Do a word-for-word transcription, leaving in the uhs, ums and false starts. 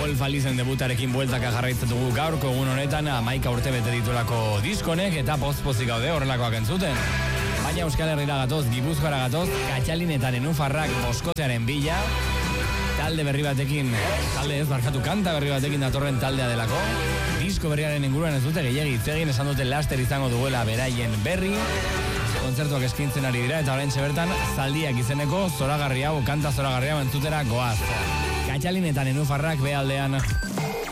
Wolf Alizen debutarekin bueltaka jarraitzen dugu gaurko egun honetan, hamaika urte bete ditulako diskonek eta poz-pozik gaude horrelakoak entzuten. Baina Euskal Herrira gatoz, Gipuzkoara gatoz, Katxalin eta Nenufarrak boskotearen bila, talde berri batekin, talde ez barkatu kanta berri batekin datorren taldea delako, disko berriaren inguruan ez dute gehiagi hitz egin, esan dute laster izango duela beraien berri, kontzertuak eskintzen ari dira eta oraintxe bertan zaldiak izeneko zoragarri hau, kanta zoragarri hau entzutera goaz. Katxalin eta Nenufarrak behaldean.